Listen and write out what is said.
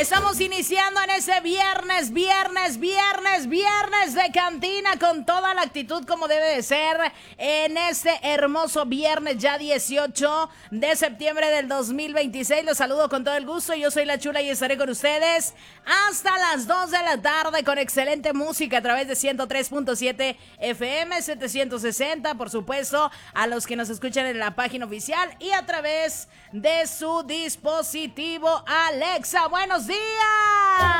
Estamos iniciando en ese viernes de cantina con toda la actitud como debe de ser en este hermoso viernes ya 18 de septiembre del 2026. Los saludo con todo el gusto, yo soy La Chula y estaré con ustedes hasta las 2 de la tarde con excelente música a través de 103.7 FM, 760, por supuesto, a los que nos escuchan en la página oficial y a través de su dispositivo Alexa. ¡Buenos días!